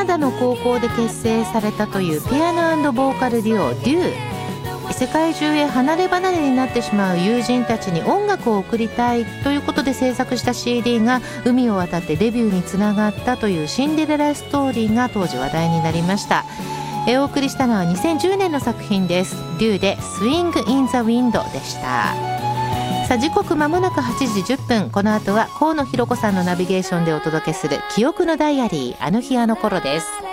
ナダの高校で結成されたというピアノ&ボーカルデュオデュー。世界中へ離れ離れになってしまう友人たちに音楽を送りたいということで制作した CD が海を渡ってデビューにつながったというシンデレラストーリーが当時話題になりました。お送りしたのは2010年の作品です。デューで Swing in the Wind でした。さあ時刻まもなく8時10分。この後は河野ひろ子さんのナビゲーションでお届けする記憶のダイアリー、あの日あの頃です。